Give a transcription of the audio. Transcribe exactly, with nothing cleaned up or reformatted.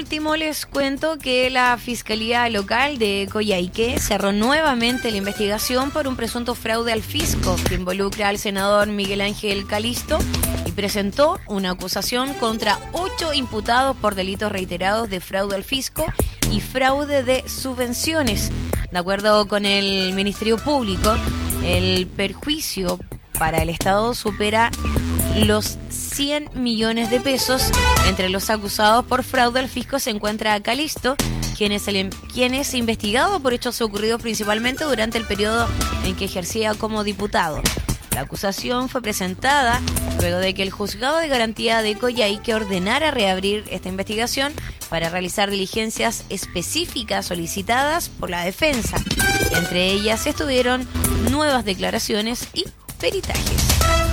último les cuento que la Fiscalía Local de Coyhaique cerró nuevamente la investigación por un presunto fraude al fisco que involucra al senador Miguel Ángel Calisto y presentó una acusación contra ocho imputados por delitos reiterados de fraude al fisco y fraude de subvenciones. De acuerdo con el Ministerio Público, el perjuicio para el Estado supera los cien millones de pesos. Entre los acusados por fraude al fisco se encuentra Calisto, quien es, el, quien es investigado por hechos ocurridos principalmente durante el periodo en que ejercía como diputado. La acusación fue presentada luego de que el Juzgado de Garantía de Coyhaique ordenara reabrir esta investigación para realizar diligencias específicas solicitadas por la defensa. Entre ellas estuvieron nuevas declaraciones y peritajes.